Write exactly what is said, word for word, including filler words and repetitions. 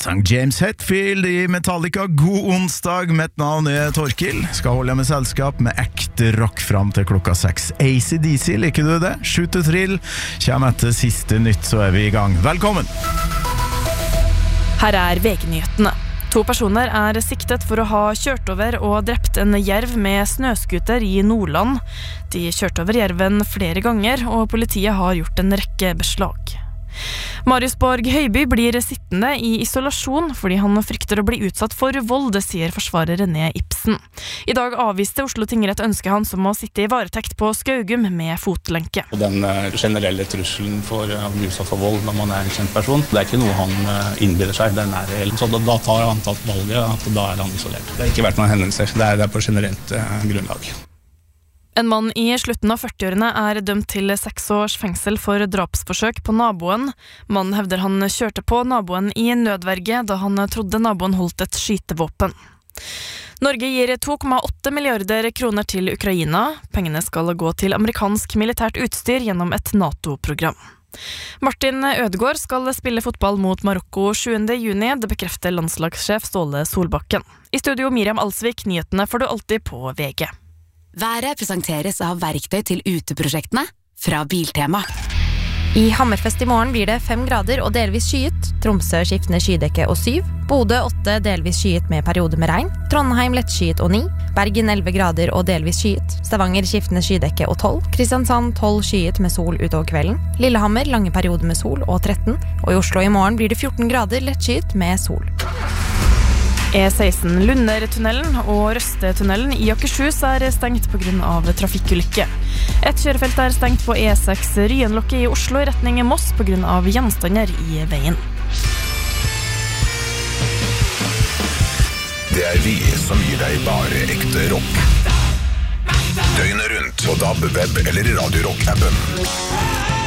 sang James Hetfield I Metallica. God onsdag, mitt navn er Torkil. Skal holde med selskap med ekte rock fram til klokka seks. A C D C, liker du det? Shoot to thrill. Kjem etter siste nytt, så er vi I gang. Velkommen! Her er V G-nyhetene. To personer er siktet for å ha kjørt over og drept en jerv med snøskuter I Nordland. De kjørte over jerven flere ganger, og politiet har gjort en rekke beslag. Marius Borg Høiby blir sittende I isolasjon fordi han frykter å bli utsatt for vold, det sier forsvarer René Ibsen. I dag avviste Oslo tingrett ønsket hans om å sitte I varetekt på Skaugum med fotlenke. Den generelle trusselen for å bli utsatt for vold når man er en kjent person, det er ikke noe han innbiller seg, den er reell. Så da, da tar han tatt valget at da er han isolert. Det har ikke vært noen hendelser, det er, det er på generelt uh, grunnlag. En mann I slutten av førtiårene er dømt til seks års fengsel for drapsforsøk på naboen. Mannen hevder han kjørte på naboen I nødverge da han trodde naboen holdt et skytevåpen. Norge gir to komma åtte milliarder kroner til Ukraina. Pengene skal gå til amerikansk militært utstyr gjennom et NATO-program. Martin Ødegaard skal spille fotball mot Marokko sjuende juni, det bekrefter landslagssjef Ståle Solbakken. I studio Miriam Alsvik, nyhetene får du alltid på V G. Været presenteres av verktøy til uteprosjektene fra Biltema. I Hammerfest I morgen blir det fem grader og delvis skyet. Tromsø skiftende skydekke og syv. Bodø åtte delvis skyet med periode med regn. Trondheim lettskyet og ni. Bergen elleve grader og delvis skyet. Stavanger skiftende skydekke og tolv. Kristiansand tolv skyet med sol utover kvelden. Lillehammer lange periode med sol og tretten. Og I Oslo I morgen blir det fjorten grader lettskyet med sol. E seksten Lundertunnelen og Røstetunnelen I Akershus er stengt på grunn av trafikkulykke. Et kjørefelt er stengt på E seks Ryenlokket I Oslo I retning Moss på grunn av gjenstander I veien. Det er vi som gir deg bare ekte rock. Døgnet rundt på D A B, web eller Radio Rock-appen.